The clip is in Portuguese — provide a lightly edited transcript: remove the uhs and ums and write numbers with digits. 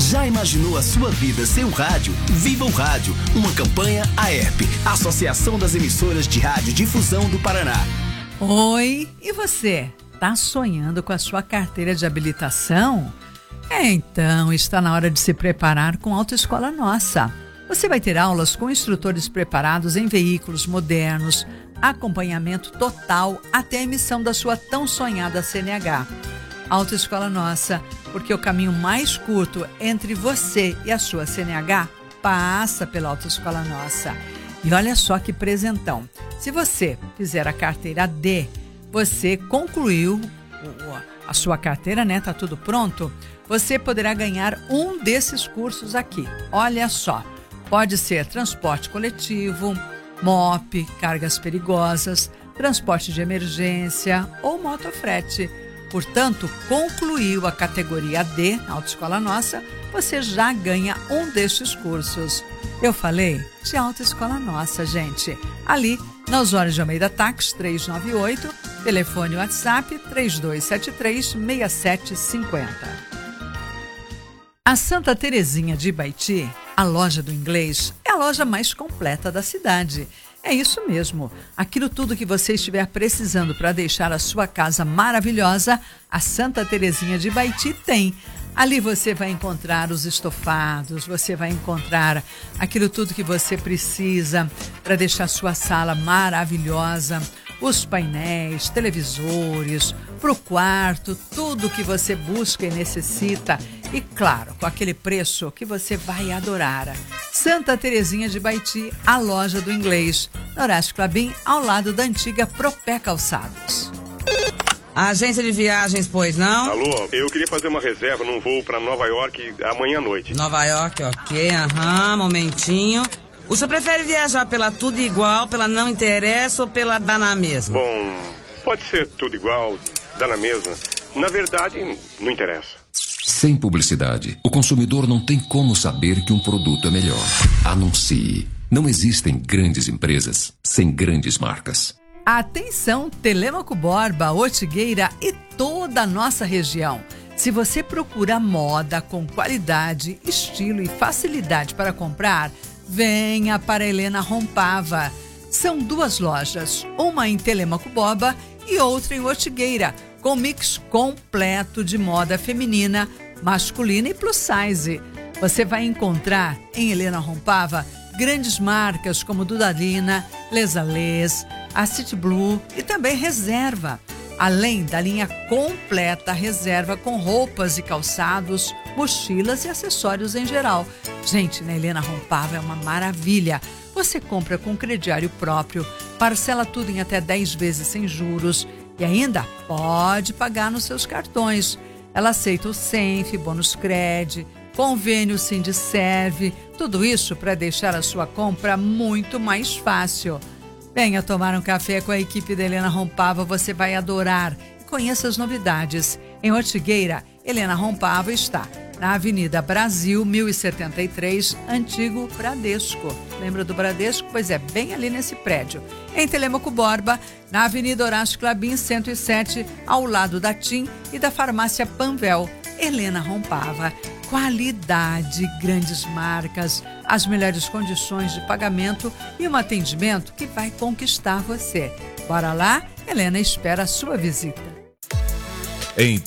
Já imaginou a sua vida sem o rádio? Viva o Rádio, uma campanha AERP, Associação das Emissoras de Rádio Difusão do Paraná. Oi, e você? Tá sonhando com a sua carteira de habilitação? Então, está na hora de se preparar com a Autoescola Nossa. Você vai ter aulas com instrutores preparados em veículos modernos, acompanhamento total até a emissão da sua tão sonhada CNH. Autoescola Nossa, porque o caminho mais curto entre você e a sua CNH passa pela Autoescola Nossa. E olha só que presentão. Se você fizer a carteira D, você concluiu a sua carteira, né? Tá tudo pronto? Você poderá ganhar um desses cursos aqui. Olha só, pode ser transporte coletivo, MOP, cargas perigosas, transporte de emergência ou motofrete. Portanto, concluiu a categoria D na Autoescola Nossa, você já ganha um destes cursos. Eu falei de Autoescola Nossa, gente. Ali, na Osório de Almeida Táxi 398, telefone WhatsApp 3273-6750. A Santa Terezinha de Ibaiti, a loja do inglês, é a loja mais completa da cidade. É isso mesmo. Aquilo tudo que você estiver precisando para deixar a sua casa maravilhosa, a Santa Terezinha de Ibaiti tem. Ali você vai encontrar os estofados, você vai encontrar aquilo tudo que você precisa para deixar a sua sala maravilhosa, os painéis, televisores, para o quarto, tudo que você busca e necessita. E claro, com aquele preço que você vai adorar. Santa Terezinha de Ibaiti, a loja do inglês. Horácio Clabin, ao lado da antiga Propé Calçados. A agência de viagens, pois não? Alô, eu queria fazer uma reserva num voo para Nova York amanhã à noite. Nova York, ok, momentinho. O senhor prefere viajar pela Tudo Igual, pela Não Interessa ou pela Dá na Mesma? Bom, pode ser tudo igual, dá na mesma. Na verdade, não interessa. Sem publicidade, o consumidor não tem como saber que um produto é melhor. Anuncie. Não existem grandes empresas sem grandes marcas. Atenção, Telêmaco Borba, Ortigueira e toda a nossa região. Se você procura moda com qualidade, estilo e facilidade para comprar, venha para Helena Rompava. São duas lojas, uma em Telêmaco Borba e outra em Ortigueira, com mix completo de moda feminina, masculina e plus size. Você vai encontrar em Helena Rompava grandes marcas como Dudalina, Lesalês, a City Blue e também Reserva. Além da linha completa Reserva com roupas e calçados, mochilas e acessórios em geral. Gente, na Helena Rompava é uma maravilha. Você compra com crediário próprio, parcela tudo em até 10 vezes sem juros e ainda pode pagar nos seus cartões. Ela aceita o Senf, Bônus Cred, convênio Sindiserve, tudo isso para deixar a sua compra muito mais fácil. Venha tomar um café com a equipe da Helena Rompava, você vai adorar. Conheça as novidades. Em Ortigueira, Helena Rompava está na Avenida Brasil, 1073, antigo Bradesco. Lembra do Bradesco? Pois é, bem ali nesse prédio. Em Telêmaco Borba, na Avenida Horácio Clabin, 107, ao lado da TIM e da Farmácia Panvel. Helena Rompava. Qualidade, grandes marcas, as melhores condições de pagamento e um atendimento que vai conquistar você. Bora lá? Helena espera a sua visita. Em